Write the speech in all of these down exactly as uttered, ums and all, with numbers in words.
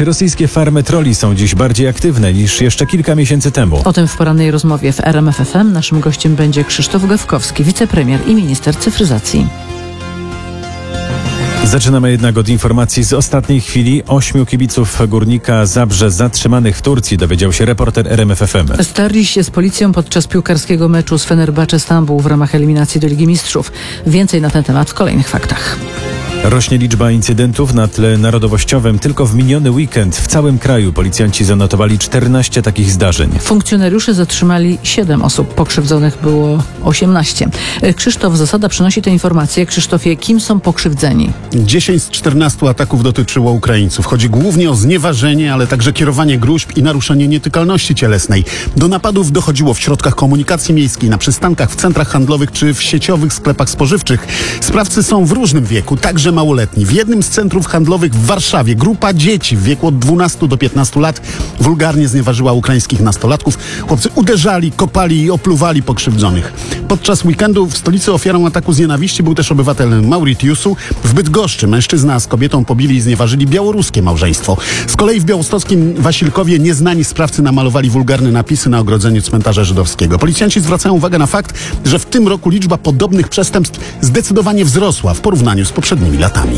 Czy rosyjskie farmy trolli są dziś bardziej aktywne niż jeszcze kilka miesięcy temu? O tym w porannej rozmowie w R M F F M. Naszym gościem będzie Krzysztof Gawkowski, wicepremier i minister cyfryzacji. Zaczynamy jednak od informacji z ostatniej chwili. Ośmiu kibiców Górnika Zabrze zatrzymanych w Turcji, dowiedział się reporter R M F F M. Starli się z policją podczas piłkarskiego meczu z Fenerbahce Stambuł w ramach eliminacji do Ligi Mistrzów. Więcej na ten temat w kolejnych faktach. Rośnie liczba incydentów na tle narodowościowym. Tylko w miniony weekend w całym kraju policjanci zanotowali czternaście takich zdarzeń. Funkcjonariusze zatrzymali siedem osób, pokrzywdzonych było osiemnaście. Krzysztof Zasada przynosi te informacje. Krzysztofie, kim są pokrzywdzeni? dziesięć z czternastu ataków dotyczyło Ukraińców. Chodzi głównie o znieważenie, ale także kierowanie gróźb i naruszenie nietykalności cielesnej. Do napadów dochodziło w środkach komunikacji miejskiej, na przystankach, w centrach handlowych czy w sieciowych sklepach spożywczych. Sprawcy są w różnym wieku, także małoletni. W jednym z centrów handlowych w Warszawie grupa dzieci w wieku od dwunastu do piętnastu lat wulgarnie znieważyła ukraińskich nastolatków. Chłopcy uderzali, kopali i opluwali pokrzywdzonych. Podczas weekendu w stolicy ofiarą ataku z nienawiści był też obywatel Mauritiusu. W Bydgoszczy mężczyzna z kobietą pobili i znieważyli białoruskie małżeństwo. Z kolei w białostockim Wasilkowie nieznani sprawcy namalowali wulgarne napisy na ogrodzeniu cmentarza żydowskiego. Policjanci zwracają uwagę na fakt, że w tym roku liczba podobnych przestępstw zdecydowanie wzrosła w porównaniu z poprzednimi latami.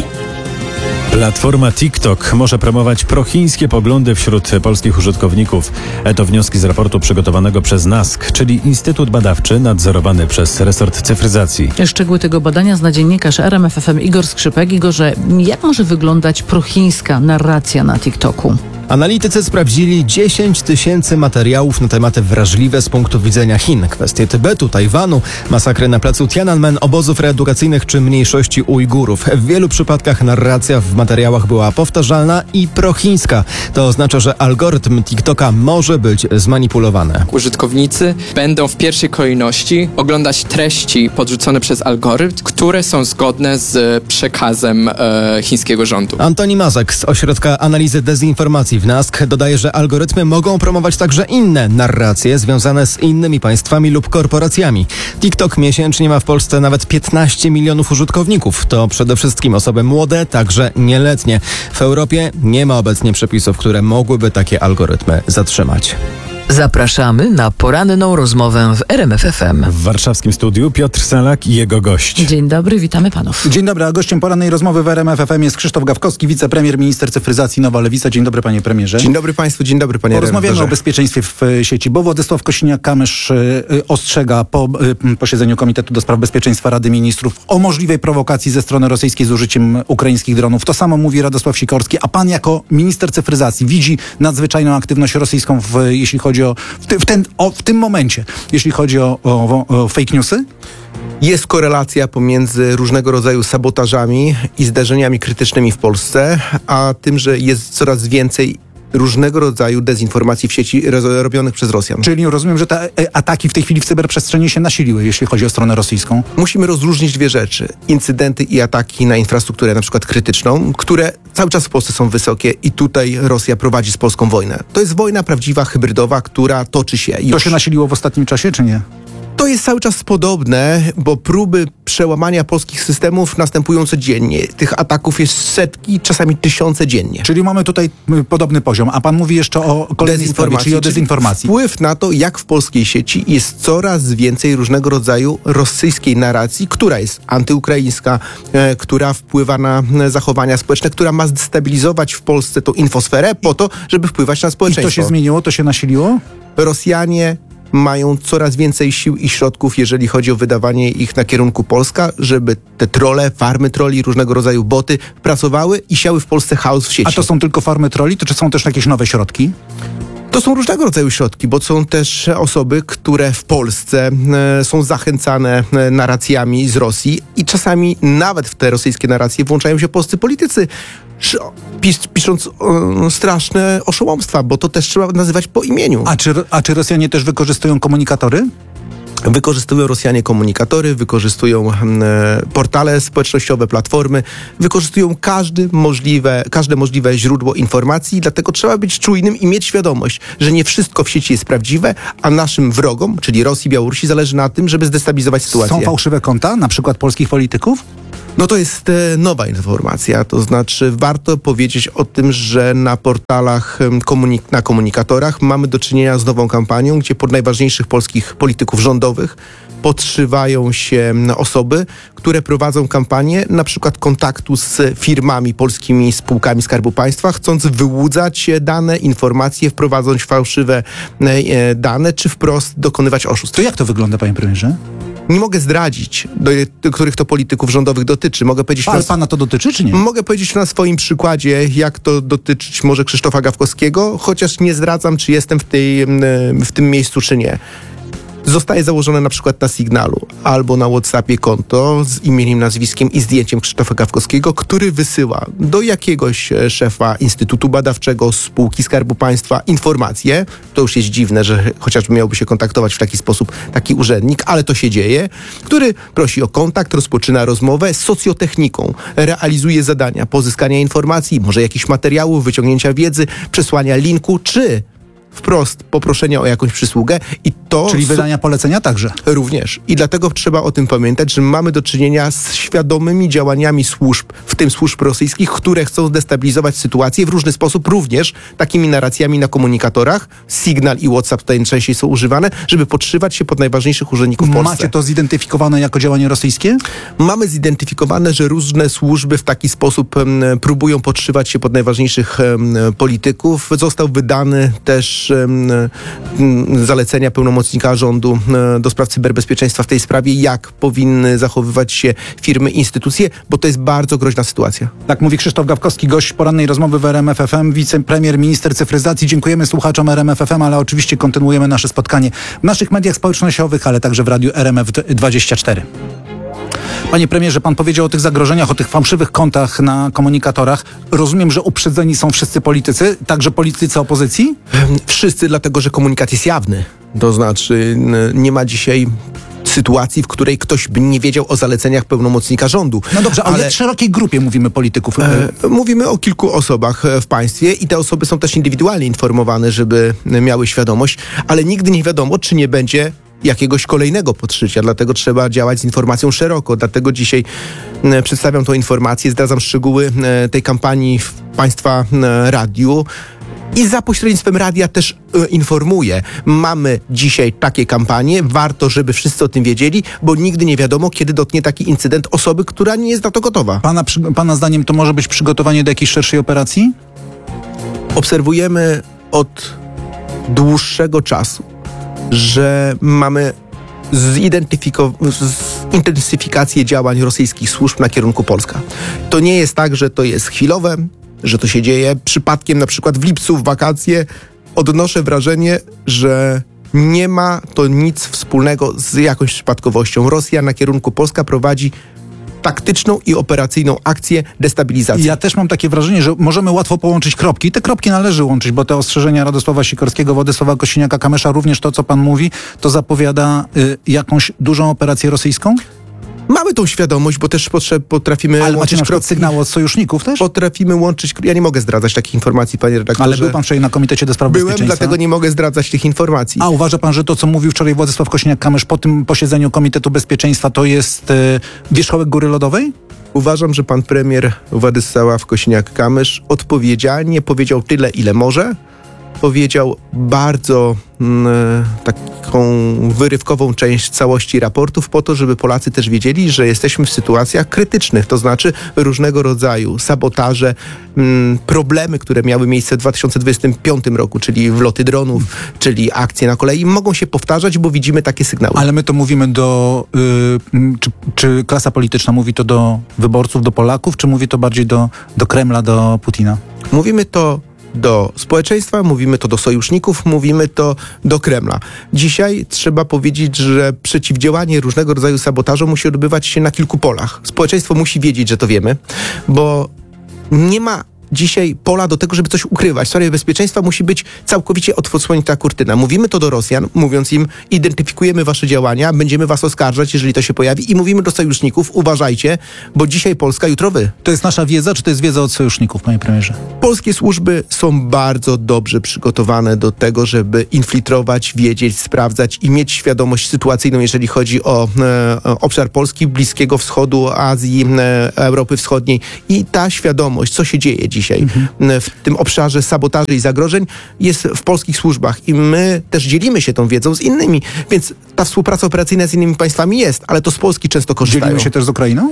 Platforma TikTok może promować prochińskie poglądy wśród polskich użytkowników. To wnioski z raportu przygotowanego przez NASK, czyli Instytut Badawczy nadzorowany przez resort cyfryzacji. Szczegóły tego badania zna dziennikarz R M F F M Igor Skrzypek. Igorze, jak może wyglądać prochińska narracja na TikToku? Analitycy sprawdzili dziesięć tysięcy materiałów na tematy wrażliwe z punktu widzenia Chin. Kwestie Tybetu, Tajwanu, masakry na placu Tiananmen, obozów reedukacyjnych czy mniejszości Ujgurów. W wielu przypadkach narracja w materiałach była powtarzalna i prochińska. To oznacza, że algorytm TikToka może być zmanipulowany. Użytkownicy będą w pierwszej kolejności oglądać treści podrzucone przez algorytm, które są zgodne z przekazem e, chińskiego rządu. Antoni Mazak z Ośrodka Analizy Dezinformacji w NASK dodaje, że algorytmy mogą promować także inne narracje związane z innymi państwami lub korporacjami. TikTok miesięcznie ma w Polsce nawet piętnaście milionów użytkowników. To przede wszystkim osoby młode, także nieletnie. W Europie nie ma obecnie przepisów, które mogłyby takie algorytmy zatrzymać. Zapraszamy na poranną rozmowę w R M F F M. W warszawskim studiu Piotr Salak i jego gość. Dzień dobry, witamy panów. Dzień dobry, a gościem porannej rozmowy w R M F F M jest Krzysztof Gawkowski, wicepremier, minister cyfryzacji, Nowa Lewica. Dzień dobry, panie premierze. Dzień dobry państwu, dzień dobry, panie Porozmawiamy redaktorze. o bezpieczeństwie w sieci, bo Władysław Kosiniak-Kamysz y, ostrzega po y, posiedzeniu Komitetu do Spraw Bezpieczeństwa Rady Ministrów o możliwej prowokacji ze strony rosyjskiej z użyciem ukraińskich dronów. To samo mówi Radosław Sikorski, a pan jako minister cyfryzacji widzi nadzwyczajną aktywność rosyjską, w, jeśli chodzi o w, te, w, ten, o, w tym momencie, jeśli chodzi o, o, o fake newsy? Jest korelacja pomiędzy różnego rodzaju sabotażami i zdarzeniami krytycznymi w Polsce, a tym, że jest coraz więcej różnego rodzaju dezinformacji w sieci robionych przez Rosjan. Czyli rozumiem, że te ataki w tej chwili w cyberprzestrzeni się nasiliły, jeśli chodzi o stronę rosyjską? Musimy rozróżnić dwie rzeczy. Incydenty i ataki na infrastrukturę na przykład krytyczną, które cały czas w Polsce są wysokie i tutaj Rosja prowadzi z Polską wojnę. To jest wojna prawdziwa, hybrydowa, która toczy się już. To się nasiliło w ostatnim czasie, czy nie? To jest cały czas podobne, bo próby przełamania polskich systemów następują codziennie. Tych ataków jest setki, czasami tysiące dziennie. Czyli mamy tutaj podobny poziom, a pan mówi jeszcze o kolejnej sprawie, czyli o dezinformacji. Wpływ na to, jak w polskiej sieci jest coraz więcej różnego rodzaju rosyjskiej narracji, która jest antyukraińska, e, która wpływa na zachowania społeczne, która ma zdestabilizować w Polsce tą infosferę po to, żeby wpływać na społeczeństwo. I to się zmieniło, to się nasiliło? Rosjanie mają coraz więcej sił i środków, jeżeli chodzi o wydawanie ich na kierunku Polska, żeby te trolle, farmy troli, różnego rodzaju boty pracowały i siały w Polsce chaos w sieci. A to są tylko farmy troli, to czy są też jakieś nowe środki? To są różnego rodzaju środki, bo są też osoby, które w Polsce e, są zachęcane e, narracjami z Rosji i czasami nawet w te rosyjskie narracje włączają się polscy politycy, pis, pisząc e, straszne oszołomstwa, bo to też trzeba nazywać po imieniu. A czy, a czy Rosjanie też wykorzystują komunikatory? Wykorzystują Rosjanie komunikatory, wykorzystują e, portale społecznościowe, platformy, wykorzystują każdy możliwe, każde możliwe źródło informacji, dlatego trzeba być czujnym i mieć świadomość, że nie wszystko w sieci jest prawdziwe, a naszym wrogom, czyli Rosji, Białorusi, zależy na tym, żeby zdestabilizować sytuację. Są fałszywe konta, na przykład polskich polityków? No to jest e, nowa informacja, to znaczy warto powiedzieć o tym, że na portalach, em, komunik- na komunikatorach mamy do czynienia z nową kampanią, gdzie pod najważniejszych polskich polityków rządowych podszywają się m, osoby, które prowadzą kampanię na przykład kontaktu z firmami, polskimi spółkami Skarbu Państwa, chcąc wyłudzać dane, informacje, wprowadzać fałszywe e, e, dane, czy wprost dokonywać oszustw. To jak to wygląda, panie premierze? Nie mogę zdradzić, do, do których to polityków rządowych dotyczy. Mogę powiedzieć Ale na, pana to dotyczy, czy nie? mogę powiedzieć na swoim przykładzie, jak to dotyczyć może Krzysztofa Gawkowskiego, chociaż nie zdradzam, czy jestem w, tej, em, w tym miejscu, czy nie. Zostaje założone na przykład na Signalu albo na WhatsAppie konto z imieniem, nazwiskiem i zdjęciem Krzysztofa Gawkowskiego, który wysyła do jakiegoś e, szefa Instytutu Badawczego, spółki Skarbu Państwa informacje. To już jest dziwne, że chociażby miałby się kontaktować w taki sposób taki urzędnik, ale to się dzieje, który prosi o kontakt, rozpoczyna rozmowę z socjotechniką, realizuje zadania pozyskania informacji, może jakichś materiałów, wyciągnięcia wiedzy, przesłania linku, czy wprost poproszenia o jakąś przysługę i to... Czyli wydania polecenia także. Również. I dlatego trzeba o tym pamiętać, że mamy do czynienia z świadomymi działaniami służb, w tym służb rosyjskich, które chcą destabilizować sytuację w różny sposób, również takimi narracjami na komunikatorach. Signal i WhatsApp tutaj częściej są używane, żeby podszywać się pod najważniejszych urzędników w Polsce. Macie to zidentyfikowane jako działanie rosyjskie? Mamy zidentyfikowane, że różne służby w taki sposób em, próbują podszywać się pod najważniejszych em, polityków. Został wydany też em, em, zalecenia pełnomocnika rządu em, do spraw cyberbezpieczeństwa w tej sprawie, jak powinny zachowywać się firmy, instytucje, bo to jest bardzo groźna sytuacja. Tak mówi Krzysztof Gawkowski, gość porannej rozmowy w R M F F M, wicepremier, minister cyfryzacji. Dziękujemy słuchaczom R M F F M, ale oczywiście kontynuujemy nasze spotkanie w naszych mediach społecznościowych, ale także w radiu R M F dwadzieścia cztery. Panie premierze, pan powiedział o tych zagrożeniach, o tych fałszywych kontach na komunikatorach. Rozumiem, że uprzedzeni są wszyscy politycy, także politycy opozycji? Wszyscy, dlatego że komunikat jest jawny. To znaczy n- nie ma dzisiaj sytuacji, w której ktoś by nie wiedział o zaleceniach pełnomocnika rządu. No dobrze, ale o jak szerokiej grupie mówimy polityków? E, mówimy o kilku osobach e, w państwie i te osoby są też indywidualnie informowane, żeby e, miały świadomość, ale nigdy nie wiadomo, czy nie będzie jakiegoś kolejnego podszycia, dlatego trzeba działać z informacją szeroko. Dlatego dzisiaj e, przedstawiam tą informację, zdradzam szczegóły e, tej kampanii w państwa e, radiu. I za pośrednictwem radia też e, informuję. Mamy dzisiaj takie kampanie, warto, żeby wszyscy o tym wiedzieli, bo nigdy nie wiadomo, kiedy dotknie taki incydent osoby, która nie jest na to gotowa. Pana, przy- pana zdaniem to może być przygotowanie do jakiejś szerszej operacji? Obserwujemy od dłuższego czasu, że mamy zidentyfiko- zintensyfikację działań rosyjskich służb na kierunku Polska. To nie jest tak, że to jest chwilowe, że to się dzieje przypadkiem, na przykład w lipcu, w wakacje. Odnoszę wrażenie, że nie ma to nic wspólnego z jakąś przypadkowością. Rosja na kierunku Polska prowadzi taktyczną i operacyjną akcję destabilizacji. Ja też mam takie wrażenie, że możemy łatwo połączyć kropki. Te kropki należy łączyć, bo te ostrzeżenia Radosława Sikorskiego, Władysława Kosiniaka-Kamysza, również to, co pan mówi, to zapowiada y, jakąś dużą operację rosyjską? Mamy tą świadomość, bo też potrze- potrafimy Ale macie łączyć na przykład kropki. sygnały od sojuszników też? Potrafimy łączyć... Ja nie mogę zdradzać takich informacji, panie redaktorze. Ale był pan wczoraj na Komitecie do Spraw Byłem, Bezpieczeństwa. dlatego nie mogę zdradzać tych informacji. A uważa pan, że to, co mówił wczoraj Władysław Kosiniak-Kamysz po tym posiedzeniu Komitetu Bezpieczeństwa, to jest y, wierzchołek góry lodowej? Uważam, że pan premier Władysław Kosiniak-Kamysz odpowiedzialnie powiedział tyle, ile może. Powiedział bardzo mm, taką wyrywkową część całości raportów po to, żeby Polacy też wiedzieli, że jesteśmy w sytuacjach krytycznych, to znaczy różnego rodzaju sabotaże, mm, problemy, które miały miejsce w dwa tysiące dwudziestym piątym roku, czyli wloty dronów, czyli akcje na kolei, mogą się powtarzać, bo widzimy takie sygnały. Ale my to mówimy do... Y, czy, czy klasa polityczna mówi to do wyborców, do Polaków, czy mówi to bardziej do, do Kremla, do Putina? Mówimy to do społeczeństwa, mówimy to do sojuszników, mówimy to do Kremla. Dzisiaj trzeba powiedzieć, że przeciwdziałanie różnego rodzaju sabotażom musi odbywać się na kilku polach. Społeczeństwo musi wiedzieć, że to wiemy, bo nie ma dzisiaj pola do tego, żeby coś ukrywać. W sprawie bezpieczeństwa musi być całkowicie odsłonięta kurtyna. Mówimy to do Rosjan, mówiąc im, identyfikujemy wasze działania, będziemy was oskarżać, jeżeli to się pojawi, i mówimy do sojuszników, uważajcie, bo dzisiaj Polska, jutro wy. To jest nasza wiedza, czy to jest wiedza od sojuszników, panie premierze? Polskie służby są bardzo dobrze przygotowane do tego, żeby infiltrować, wiedzieć, sprawdzać i mieć świadomość sytuacyjną, jeżeli chodzi o e, obszar Polski, Bliskiego Wschodu, Azji, e, Europy Wschodniej. I ta świadomość, co się dzieje dzisiaj mhm. w tym obszarze sabotaży i zagrożeń, jest w polskich służbach. I my też dzielimy się tą wiedzą z innymi. Więc ta współpraca operacyjna z innymi państwami jest, ale to z Polski często korzystają. Dzielimy się też z Ukrainą?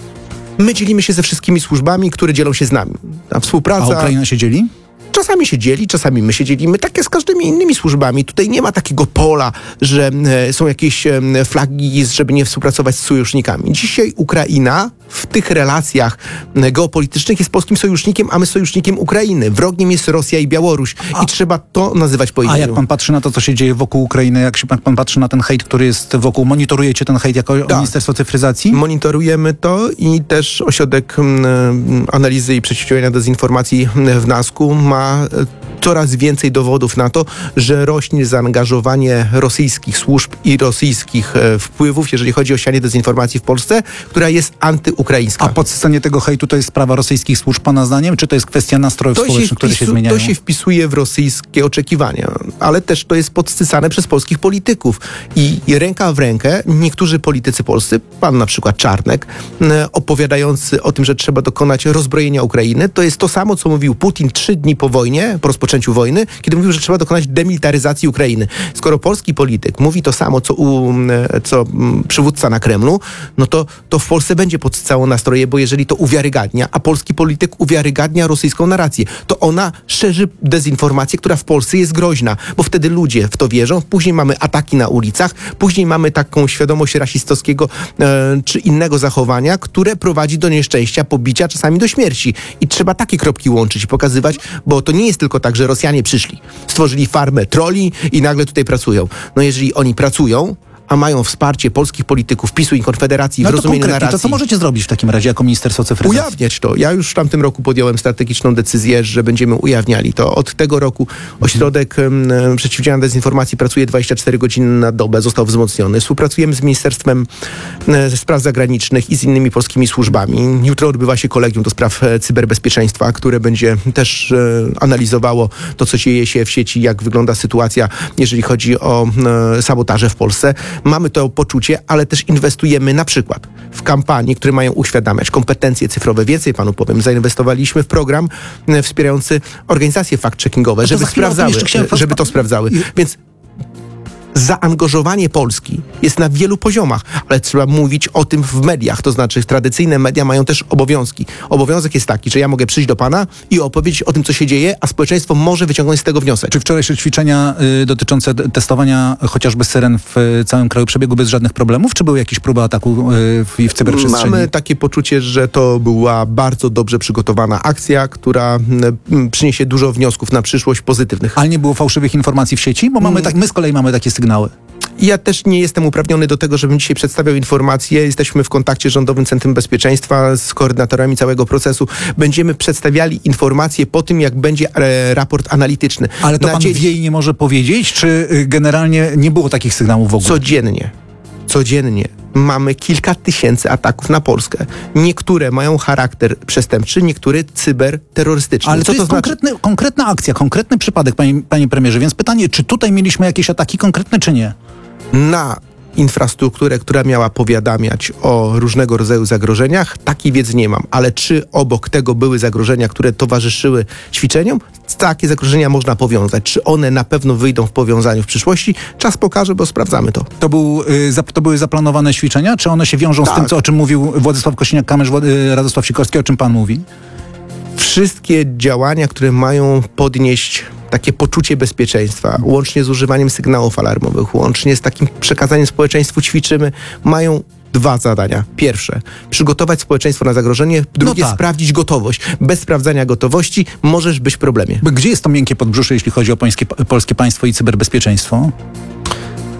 My dzielimy się ze wszystkimi służbami, które dzielą się z nami. Ta współpraca... A Ukraina się dzieli? Czasami się dzieli, czasami my się dzielimy. Tak jak z każdymi innymi służbami. Tutaj nie ma takiego pola, że e, są jakieś e, flagi, żeby nie współpracować z sojusznikami. Dzisiaj Ukraina w tych relacjach e, geopolitycznych jest polskim sojusznikiem, a my sojusznikiem Ukrainy. Wrogiem jest Rosja i Białoruś. A, I trzeba to nazywać po imieniu. A jak pan patrzy na to, co się dzieje wokół Ukrainy, jak się pan, pan patrzy na ten hejt, który jest wokół, monitorujecie ten hejt jako tak. Ministerstwo Cyfryzacji? Monitorujemy to i też Ośrodek m, Analizy i Przeciwdziałania Dezinformacji w NASK-u ma coraz więcej dowodów na to, że rośnie zaangażowanie rosyjskich służb i rosyjskich e, wpływów, jeżeli chodzi o sianie dezinformacji w Polsce, która jest antyukraińska. A podsycanie tego hejtu to jest sprawa rosyjskich służb, pana zdaniem, czy to jest kwestia nastrojów to społecznych, się które się wpisu- zmieniają? To się wpisuje w rosyjskie oczekiwania, ale też to jest podsycane przez polskich polityków. I, i ręka w rękę niektórzy politycy polscy, pan na przykład Czarnek, e, opowiadający o tym, że trzeba dokonać rozbrojenia Ukrainy, to jest to samo, co mówił Putin trzy dni po wojnie, po rozpoczęciu wojny, kiedy mówił, że trzeba dokonać demilitaryzacji Ukrainy. Skoro polski polityk mówi to samo, co, u, co przywódca na Kremlu, no to, to w Polsce będzie podsycało nastroje, bo jeżeli to uwiarygadnia, a polski polityk uwiarygadnia rosyjską narrację, to ona szerzy dezinformację, która w Polsce jest groźna, bo wtedy ludzie w to wierzą, później mamy ataki na ulicach, później mamy taką świadomość rasistowskiego e, czy innego zachowania, które prowadzi do nieszczęścia, pobicia, czasami do śmierci. I trzeba takie kropki łączyć i pokazywać, bo to nie jest tylko tak, że Rosjanie przyszli, stworzyli farmę troli i nagle tutaj pracują. No jeżeli oni pracują, a mają wsparcie polskich polityków, PiSu i Konfederacji no w to rozumieniu konkretnie, narracji. to co możecie zrobić w takim razie jako Ministerstwo Cyfryzacji? Ujawniać to. Ja już w tamtym roku podjąłem strategiczną decyzję, że będziemy ujawniali to. Od tego roku Ośrodek hmm. Przeciwdziałania Dezinformacji pracuje dwadzieścia cztery godziny na dobę, został wzmocniony. Współpracujemy z Ministerstwem e, Spraw Zagranicznych i z innymi polskimi służbami. Jutro odbywa się kolegium do spraw e, cyberbezpieczeństwa, które będzie też e, analizowało to, co dzieje się w sieci, jak wygląda sytuacja, jeżeli chodzi o e, sabotaże w Polsce. Mamy to poczucie, ale też inwestujemy na przykład w kampanie, które mają uświadamiać kompetencje cyfrowe. Więcej panu powiem, zainwestowaliśmy w program e, wspierający organizacje fact-checkingowe, to żeby za chwilę o tym sprawdzały, jeszcze chciałem- żeby to sprawdzały. Więc zaangażowanie Polski jest na wielu poziomach, ale trzeba mówić o tym w mediach, to znaczy tradycyjne media mają też obowiązki. Obowiązek jest taki, że ja mogę przyjść do pana i opowiedzieć o tym, co się dzieje, a społeczeństwo może wyciągnąć z tego wniosek. Czy wczorajsze ćwiczenia y, dotyczące d- testowania chociażby syren w y, całym kraju przebiegły bez żadnych problemów, czy były jakieś próby ataku y, w, w cyberprzestrzeni? Mamy takie poczucie, że to była bardzo dobrze przygotowana akcja, która m, przyniesie dużo wniosków na przyszłość pozytywnych. Ale nie było fałszywych informacji w sieci? Bo mamy tak, my z kolei mamy takie sygnały. Ja też nie jestem uprawniony do tego, żebym dzisiaj przedstawiał informacje. Jesteśmy w kontakcie z Rządowym Centrum Bezpieczeństwa, z koordynatorami całego procesu. Będziemy przedstawiali informacje po tym, jak będzie e, raport analityczny. Ale to Na pan dzień- wie i nie może powiedzieć, czy y, generalnie nie było takich sygnałów w ogóle? Codziennie, codziennie mamy kilka tysięcy ataków na Polskę. Niektóre mają charakter przestępczy, niektóre cyberterrorystyczny. Ale Co to jest to znaczy? konkretny, konkretna akcja, konkretny przypadek, panie, panie premierze. Więc pytanie, czy tutaj mieliśmy jakieś ataki konkretne, czy nie? Na infrastrukturę, która miała powiadamiać o różnego rodzaju zagrożeniach, takiej wiedzy nie mam. Ale czy obok tego były zagrożenia, które towarzyszyły ćwiczeniom? Takie zagrożenia można powiązać. Czy one na pewno wyjdą w powiązaniu w przyszłości? Czas pokaże, bo sprawdzamy to. To, był, y, zap- to były zaplanowane ćwiczenia, czy one się wiążą z Tak. tym, co, o czym mówił Władysław Kosiniak-Kamysz, Wład- y, Radosław Sikorski, o czym pan mówi? Wszystkie działania, które mają podnieść takie poczucie bezpieczeństwa, łącznie z używaniem sygnałów alarmowych, łącznie z takim przekazaniem społeczeństwu ćwiczymy, mają dwa zadania. Pierwsze, przygotować społeczeństwo na zagrożenie. Drugie, tak. sprawdzić gotowość. Bez sprawdzania gotowości możesz być w problemie. Gdzie jest to miękkie podbrzusze, jeśli chodzi o pańskie, polskie państwo i cyberbezpieczeństwo?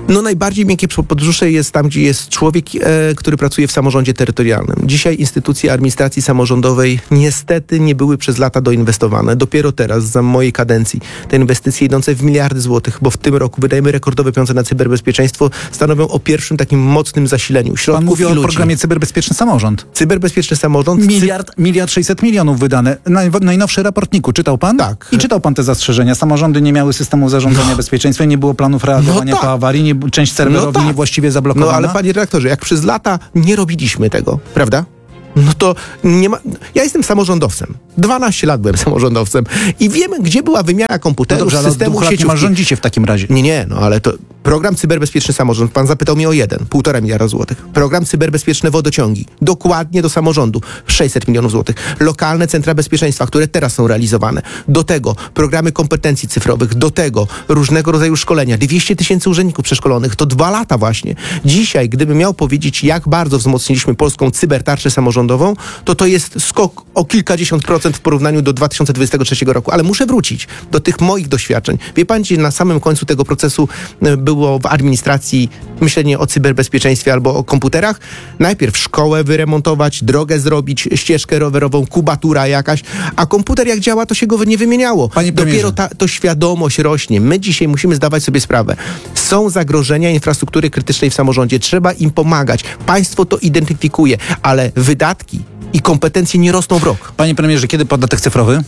No najbardziej miękkie podbrzusze jest tam, gdzie jest człowiek, e, który pracuje w samorządzie terytorialnym. Dzisiaj instytucje administracji samorządowej niestety nie były przez lata doinwestowane. Dopiero teraz, za mojej kadencji, te inwestycje idące w miliardy złotych, bo w tym roku wydajemy rekordowe pieniądze na cyberbezpieczeństwo, stanowią o pierwszym takim mocnym zasileniu środków Pan mówi i o ludzi. programie Cyberbezpieczny Samorząd. Cyberbezpieczny samorząd. Miliard, miliard sześćset milionów wydane. Naj- Najnowszy raportniku. Czytał pan? Tak. I czytał pan te zastrzeżenia. Samorządy nie miały systemu zarządzania bezpieczeństwem, nie było planów reagowania No tak. po awarii, nie, część serwerów No tak. niewłaściwie zablokowana. No ale panie redaktorze, jak przez lata nie robiliśmy tego, prawda? No to nie ma... Ja jestem samorządowcem. dwanaście lat byłem samorządowcem i wiemy, gdzie była wymiana No komputerów, dobrze, ale od systemu dwóch lat nie sieciówki. ma rządzicie w takim razie. Nie, nie, no ale to program Cyberbezpieczny Samorząd, pan zapytał mnie o jeden, półtora miliarda złotych. Program Cyberbezpieczne Wodociągi, dokładnie do samorządu, sześćset milionów złotych. Lokalne centra bezpieczeństwa, które teraz są realizowane. Do tego programy kompetencji cyfrowych, do tego różnego rodzaju szkolenia. dwieście tysięcy urzędników przeszkolonych, to dwa lata właśnie. Dzisiaj, gdybym miał powiedzieć, jak bardzo wzmocniliśmy polską cybertarczę samorządową, to to jest skok o kilkadziesiąt procent w porównaniu do dwa tysiące dwudziestego trzeciego roku. Ale muszę wrócić do tych moich doświadczeń. Wie pan, gdzie na samym końcu tego procesu e, było w administracji myślenie o cyberbezpieczeństwie albo o komputerach? Najpierw szkołę wyremontować, drogę zrobić, ścieżkę rowerową, kubatura jakaś, a komputer jak działa, to się go nie wymieniało. Panie premierze. Dopiero ta, to świadomość rośnie. My dzisiaj musimy zdawać sobie sprawę. Są zagrożenia infrastruktury krytycznej w samorządzie. Trzeba im pomagać. Państwo to identyfikuje, ale wydatki i kompetencje nie rosną w rok. Panie premierze, kiedy podatek cyfrowy?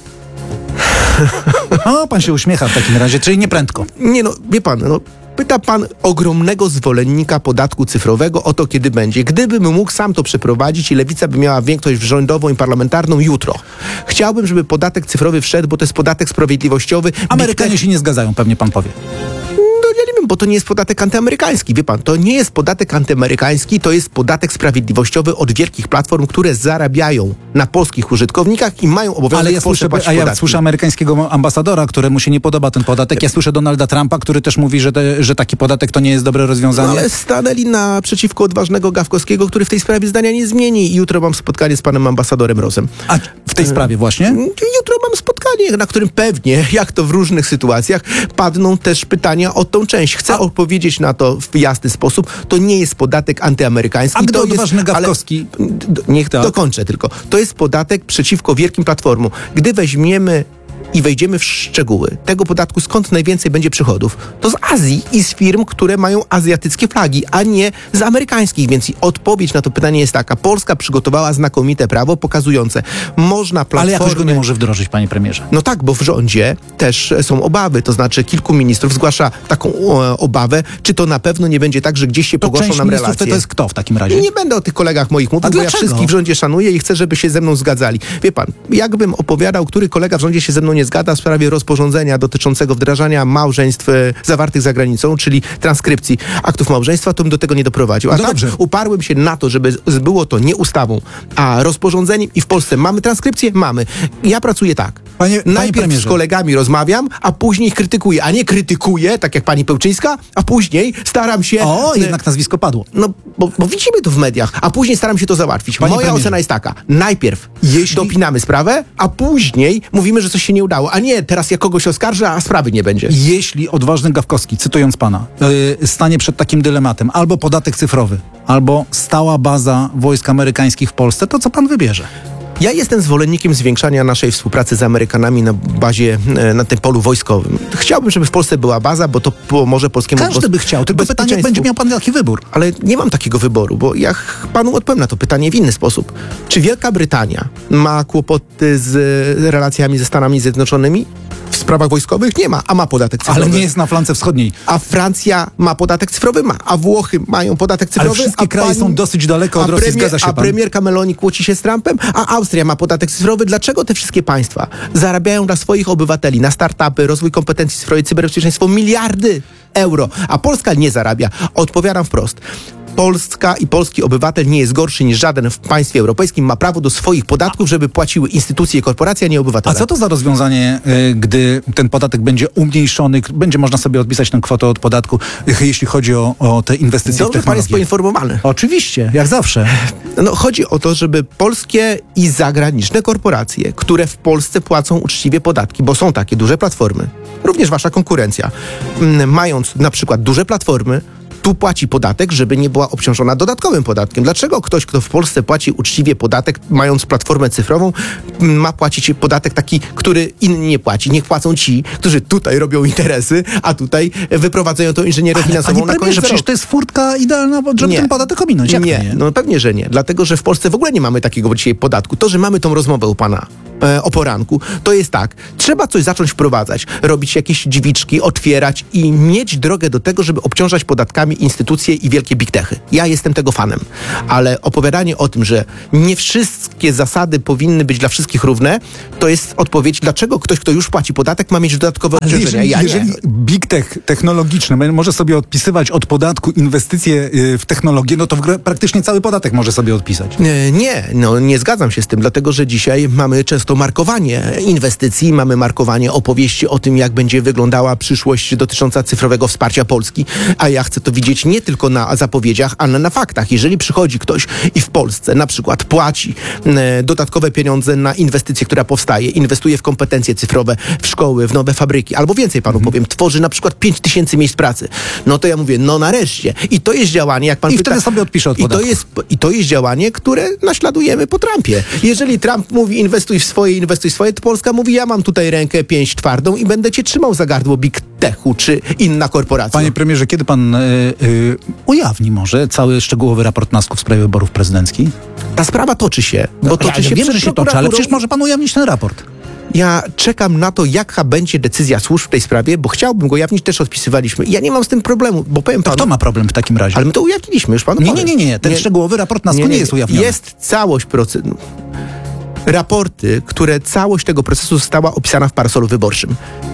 O, pan się uśmiecha w takim razie, czyli nie prędko. Nie no, wie pan, no, pyta pan ogromnego zwolennika podatku cyfrowego o to, kiedy będzie. Gdybym mógł sam to przeprowadzić i Lewica by miała większość rządową i parlamentarną jutro. Chciałbym, żeby podatek cyfrowy wszedł, bo to jest podatek sprawiedliwościowy. Amerykanie Big się nie zgadzają, pewnie pan powie. No ja nie wiem, bo to nie jest podatek antyamerykański, wie pan, to nie jest podatek antyamerykański, to jest podatek sprawiedliwościowy od wielkich platform, które zarabiają na polskich użytkownikach i mają obowiązek Ale ja w Polsce słyszę, płacić a ja podatki. słyszę amerykańskiego ambasadora, któremu się nie podoba ten podatek. Ja słyszę Donalda Trumpa, który też mówi, że, te, że taki podatek to nie jest dobre No rozwiązanie. ale stanęli naprzeciwko odważnego Gawkowskiego, który w tej sprawie zdania nie zmieni i jutro mam spotkanie z panem ambasadorem Rosem. A w tej sprawie właśnie? Jutro mam spotkanie, na którym pewnie, jak to w różnych sytuacjach, padną też pytania o tą część. Chcę A- odpowiedzieć na to w jasny sposób. To nie jest podatek antyamerykański. A gdy to jest, odważny Gawkowski- ale- d- Niech Tak. dokończę tylko. To jest podatek przeciwko wielkim platformom. Gdy weźmiemy i wejdziemy w szczegóły tego podatku, skąd najwięcej będzie przychodów, to z Azji i z firm, które mają azjatyckie flagi, a nie z amerykańskich. Więc i odpowiedź na to pytanie jest taka. Polska przygotowała znakomite prawo pokazujące, można platformy... Ale jakoś go nie może wdrożyć, panie premierze. No tak, bo w rządzie też są obawy, to znaczy kilku ministrów zgłasza taką e, obawę, czy to na pewno nie będzie tak, że gdzieś się To pogorszą część nam ministrów to, relacje. to jest kto w takim razie? Nie będę o tych kolegach moich mówił, A bo ja dlaczego? wszystkich w rządzie szanuję i chcę, żeby się ze mną zgadzali. Wie pan, jakbym opowiadał, który kolega w rządzie się ze mną nie zgadza w sprawie rozporządzenia dotyczącego wdrażania małżeństw e, zawartych za granicą, czyli transkrypcji aktów małżeństwa, to bym do tego nie doprowadził. A No tak dobrze. uparłem się na to, żeby z- było to nie ustawą, a rozporządzeniem i w Polsce mamy transkrypcję? Mamy. Ja pracuję tak. Panie- panie Najpierw premierze. z kolegami rozmawiam, a później ich krytykuję, a nie krytykuję, tak jak pani Pełczyńska, a później staram się... O, e, jednak nazwisko padło. No, bo, bo widzimy to w mediach, a później staram się to załatwić. Panie Moja premierze. ocena jest taka. Najpierw Jeśli- dopinamy sprawę, a później mówimy, że coś się nie udało. A nie, teraz ja kogoś oskarżę, a sprawy nie będzie. Jeśli odważny Gawkowski, cytując pana, yy, stanie przed takim dylematem, albo podatek cyfrowy, albo stała baza wojsk amerykańskich w Polsce, to co pan wybierze? Ja jestem zwolennikiem zwiększania naszej współpracy z Amerykanami na bazie, e, na tym polu wojskowym. Chciałbym, żeby w Polsce była baza, bo to pomoże polskiemu Każdy gos- by chciał, tylko pytanie, bezpieczeństwu. będzie miał pan taki wybór. Ale nie mam takiego wyboru, bo ja ch- panu odpowiem na to pytanie w inny sposób. Czy Wielka Brytania ma kłopoty z e, relacjami ze Stanami Zjednoczonymi? W sprawach wojskowych nie ma, a ma podatek cyfrowy. Ale nie jest na flance wschodniej. A Francja ma podatek cyfrowy? Ma. A Włochy mają podatek cyfrowy? Ale wszystkie a kraje są dosyć daleko od a Rosji, premier, zgadza się A pan? premierka Meloni kłóci się z Trumpem? A Austria ma podatek cyfrowy? Dlaczego te wszystkie państwa zarabiają dla swoich obywateli na startupy, rozwój kompetencji cyfrowej, cyberbezpieczeństwo miliardy euro, a Polska nie zarabia? Odpowiadam wprost. Polska i polski obywatel nie jest gorszy niż żaden w państwie europejskim. Ma prawo do swoich podatków, żeby płaciły instytucje i korporacje, a nie A obywatele. co to za rozwiązanie, y, gdy ten podatek będzie umniejszony, k- będzie można sobie odpisać tę kwotę od podatku, y, jeśli chodzi o, o te inwestycje Dobrze w pan jest technologię? poinformowany. Oczywiście, jak zawsze. No, chodzi o to, żeby polskie i zagraniczne korporacje, które w Polsce płacą uczciwie podatki, bo są takie duże platformy, również wasza konkurencja, mm, mając na przykład duże platformy, tu płaci podatek, żeby nie była obciążona dodatkowym podatkiem. Dlaczego ktoś, kto w Polsce płaci uczciwie podatek, mając platformę cyfrową, ma płacić podatek taki, który inni nie płaci? Niech płacą ci, którzy tutaj robią interesy, a tutaj wyprowadzają tą inżynierię finansową Panie na koniec premierze, przecież roku. to jest furtka idealna, żeby Nie. ten podatek ominąć. Jak nie, to nie? no pewnie, że nie. Dlatego, że w Polsce w ogóle nie mamy takiego dzisiaj podatku. To, że mamy tą rozmowę u pana e, o poranku, to jest tak. Trzeba coś zacząć wprowadzać, robić jakieś drzwiczki, otwierać i mieć drogę do tego, żeby obciążać podatkami instytucje i wielkie big techy. Ja jestem tego fanem. Ale opowiadanie o tym, że nie wszystkie zasady powinny być dla wszystkich równe, to jest odpowiedź, dlaczego ktoś, kto już płaci podatek, ma mieć dodatkowe Ale obciążenia. jeżeli, Ja jeżeli nie. big tech technologiczny może sobie odpisywać od podatku inwestycje y, w technologię, no to w grę praktycznie cały podatek może sobie odpisać. Nie, Nie, no nie zgadzam się z tym, dlatego że dzisiaj mamy często markowanie inwestycji, mamy markowanie opowieści o tym, jak będzie wyglądała przyszłość dotycząca cyfrowego wsparcia Polski, a ja chcę to widzieć nie tylko na zapowiedziach, ale na faktach. Jeżeli przychodzi ktoś i w Polsce na przykład płaci e, dodatkowe pieniądze na inwestycję, która powstaje, inwestuje w kompetencje cyfrowe, w szkoły, w nowe fabryki, albo więcej panu powiem, tworzy na przykład pięć tysięcy miejsc pracy, no to ja mówię, no nareszcie. I to jest działanie, jak pan I pyta, wtedy sobie odpisze od i to podatków. jest I to jest działanie, które naśladujemy po Trumpie. Jeżeli Trump mówi inwestuj w swoje, inwestuj w swoje, to Polska mówi ja mam tutaj rękę, pięść twardą i będę cię trzymał za gardło big techu czy inna korporacja. Panie premierze, kiedy pan y, y, ujawni może cały szczegółowy raport NASK-u w sprawie wyborów prezydenckich? Ta sprawa toczy się, bo toczy ja się wiem, przed że się toczy, ale prokuraturą. przecież może pan ujawnić ten raport. Ja czekam na to, jaka będzie decyzja służb w tej sprawie, bo chciałbym go ujawnić, też odpisywaliśmy. Ja nie mam z tym problemu, bo powiem panu... Kto ma problem w takim razie? Ale my to ujawniliśmy, już panu Nie, nie, powiem. nie, nie. Ten szczegółowy raport NASK-u nie, jest ujawniony. Jest całość procesu. Raporty, które całość tego procesu została opisana w parasolu wyborczym.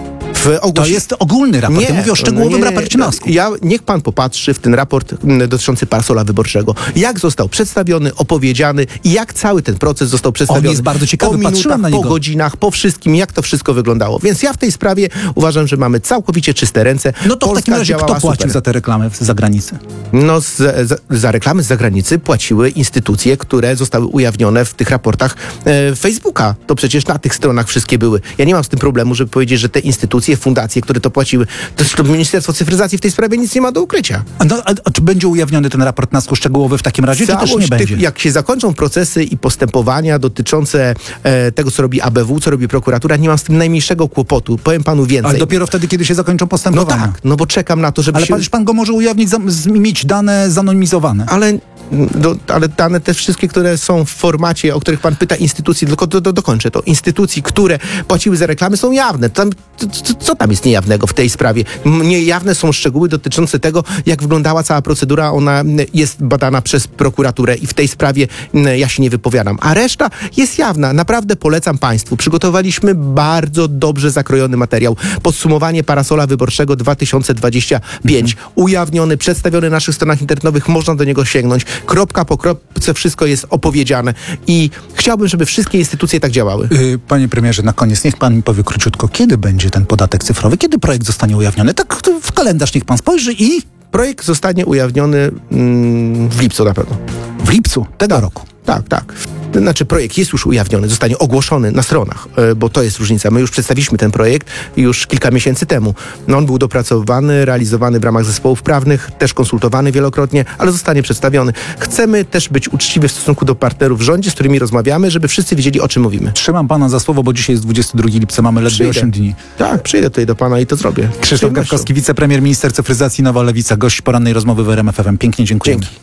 W ogłosi- To jest ogólny raport. Ja mówię o szczegółowym nie, raporcie NASK-u. Ja, niech pan popatrzy w ten raport m, dotyczący parasola wyborczego. Jak został przedstawiony, opowiedziany i jak cały ten proces został przedstawiony. On jest bardzo ciekawy, Po minutach, patrzyłem na po niego. godzinach, po wszystkim, jak to wszystko wyglądało. Więc ja w tej sprawie uważam, że mamy całkowicie czyste ręce. No to w Polska takim razie kto działała płacił super. za te reklamy z zagranicy? No, z, za, za reklamy z zagranicy płaciły instytucje, które zostały ujawnione w tych raportach e, Facebooka. To przecież na tych stronach wszystkie były. Ja nie mam z tym problemu, żeby powiedzieć, że te instytucje, fundacje, które to płaciły, to zresztą Ministerstwo Cyfryzacji w tej sprawie nic nie ma do ukrycia. A, no, a, a czy będzie ujawniony ten raport NASK-u szczegółowy w takim razie, czy też nie Całość będzie? tych, jak się zakończą procesy i postępowania dotyczące e, tego, co robi A B W, co robi prokuratura, nie mam z tym najmniejszego kłopotu. Powiem panu więcej. Ale dopiero wtedy, kiedy się zakończą No postępowania. tak, no bo czekam na to, żeby Ale się... pan, pan go może ujawnić, za, z, mieć dane zanonimizowane. Ale, do, ale dane te wszystkie, które są w formacie, o których pan pyta, instytucji, tylko do, do, dokończę to, instytucji, które płaciły za reklamy, są jawne. Tam, to, to, co tam jest niejawnego w tej sprawie? M- Niejawne są szczegóły dotyczące tego, jak wyglądała cała procedura. Ona m, jest badana przez prokuraturę i w tej sprawie m, ja się nie wypowiadam. A reszta jest jawna. Naprawdę polecam państwu. Przygotowaliśmy bardzo dobrze zakrojony materiał. Podsumowanie parasola wyborczego dwa tysiące dwudziesty piąty. Mhm. Ujawniony, przedstawiony na naszych stronach internetowych. Można do niego sięgnąć. Kropka po kropce wszystko jest opowiedziane i chciałbym, żeby wszystkie instytucje tak działały. Yy, panie premierze, na koniec niech pan mi powie króciutko, kiedy będzie ten podatek cyfrowy, kiedy projekt zostanie ujawniony? Tak w kalendarz niech pan spojrzy i Projekt zostanie ujawniony mm, w lipcu na pewno. w lipcu tego roku. Tak, tak. Znaczy projekt jest już ujawniony, zostanie ogłoszony na stronach, e, bo to jest różnica. My już przedstawiliśmy ten projekt już kilka miesięcy temu. No, on był dopracowany, realizowany w ramach zespołów prawnych, też konsultowany wielokrotnie, ale zostanie przedstawiony. Chcemy też być uczciwi w stosunku do partnerów w rządzie, z którymi rozmawiamy, żeby wszyscy wiedzieli, o czym mówimy. Trzymam pana za słowo, bo dzisiaj jest dwudziestego drugiego lipca, mamy ledwie Przyjdę. osiem dni. Tak, przyjdę tutaj do pana i to zrobię. Z Krzysztof przyjemnością. Gawkowski, wicepremier, minister cyfryzacji, Nowa Lewica, gość porannej rozmowy w R M F F M. Pięknie dziękuję. Dzięki.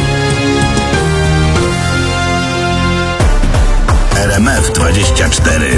R M F dwadzieścia cztery.